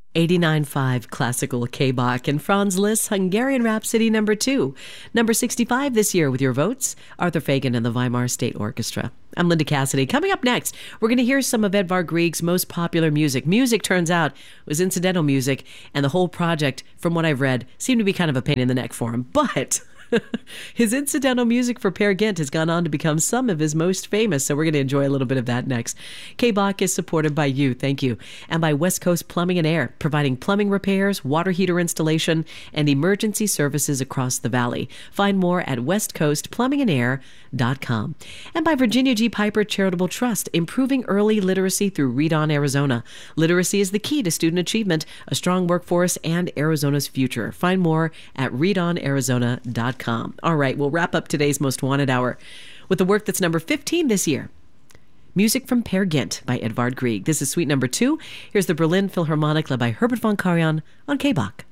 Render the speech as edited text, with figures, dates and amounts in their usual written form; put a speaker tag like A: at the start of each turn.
A: 89.5 Classical K-Bach and Franz Liszt's Hungarian Rhapsody number 2. Number 65 this year with your votes, Arthur Fagan and the Weimar State Orchestra. I'm Linda Cassidy. Coming up next, we're going to hear some of Edvard Grieg's most popular music. Music, turns out, was incidental music, and the whole project, from what I've read, seemed to be kind of a pain in the neck for him. But his incidental music for Peer Gynt has gone on to become some of his most famous, so we're going to enjoy a little bit of that next. K-Bach is supported by you, thank you, and by West Coast Plumbing and Air, providing plumbing repairs, water heater installation, and emergency services across the valley. Find more at westcoastplumbingandair.com. And by Virginia G. Piper Charitable Trust, improving early literacy through Read On Arizona. Literacy is the key to student achievement, a strong workforce, and Arizona's future. Find more at readonarizona.com. All right, we'll wrap up today's Most Wanted Hour with the work that's number 15 this year. Music from Peer Gynt by Edvard Grieg. This is suite number 2. Here's the Berlin Philharmonic led by Herbert von Karajan on K-Bach.